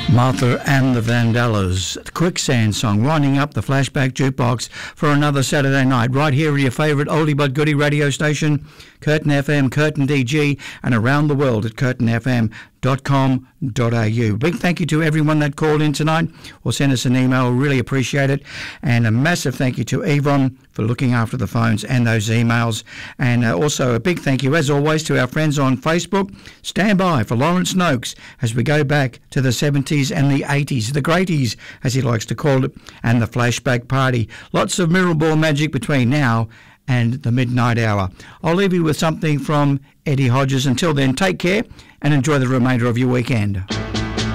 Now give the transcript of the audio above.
Martha and the Vandellas, the Quicksand song, winding up the Flashback Jukebox for another Saturday night, right here at your favourite oldie but goodie radio station, Curtin FM, Curtin DG, and around the world at curtinfm.com.au. Big thank you to everyone that called in tonight or sent us an email. Really appreciate it. And a massive thank you to Yvonne for looking after the phones and those emails. And also a big thank you, as always, to our friends on Facebook. Stand by for Lawrence Noakes as we go back to the 70s and the 80s, the greaties, as he likes to call it, and the Flashback Party. Lots of mirror ball magic between now and the midnight hour. I'll leave you with something from Eddie Hodges. Until then, take care and enjoy the remainder of your weekend.